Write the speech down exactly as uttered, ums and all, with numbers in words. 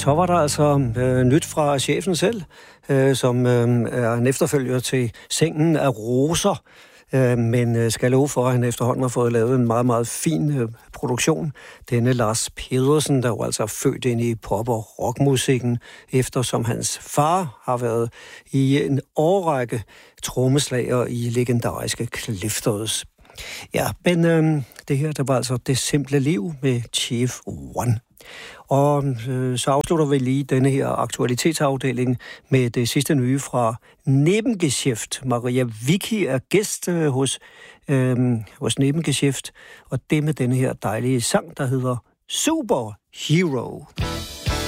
så var der altså øh, nyt fra chefen selv, øh, som øh, er en efterfølger til Sengen af roser. Øh, men øh, skal love for, at han efterhånden har fået lavet en meget, meget fin øh, produktion. Denne Lars Pedersen, der jo altså er født ind i pop- og rockmusikken, eftersom hans far har været i en årrække trommeslager i legendariske Clifters. Ja, men øh, det her, der var altså Det simple liv med Chief One. Og øh, så afslutter vi lige denne her aktualitetsafdeling med det sidste nye fra Nebengeschäft. Maria Vicky er gæst øh, hos, øh, hos Nebengeschäft, og det med denne her dejlige sang, der hedder Superhero.